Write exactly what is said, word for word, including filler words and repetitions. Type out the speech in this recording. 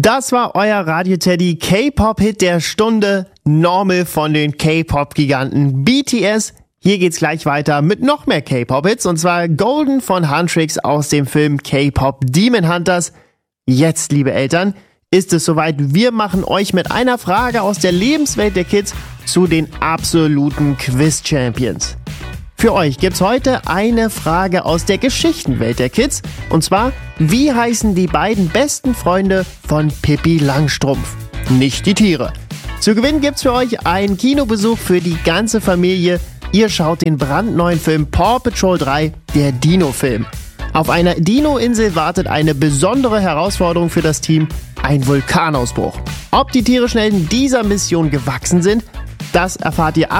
Das war euer Radio-Teddy K-Pop-Hit der Stunde, Normal von den K-Pop-Giganten B T S. Hier geht's gleich weiter mit noch mehr K-Pop-Hits, und zwar Golden von Huntrix aus dem Film K-Pop Demon Hunters. Jetzt, liebe Eltern, ist es soweit. Wir machen euch mit einer Frage aus der Lebenswelt der Kids zu den absoluten Quiz-Champions. Für euch gibt's heute eine Frage aus der Geschichtenwelt der Kids, und zwar: Wie heißen die beiden besten Freunde von Pippi Langstrumpf? Nicht die Tiere. Zu gewinnen gibt's für euch einen Kinobesuch für die ganze Familie. Ihr schaut den brandneuen Film Paw Patrol drei, der Dino-Film. Auf einer Dino-Insel wartet eine besondere Herausforderung für das Team: ein Vulkanausbruch. Ob die tierischen Helden dieser Mission gewachsen sind, das erfahrt ihr ab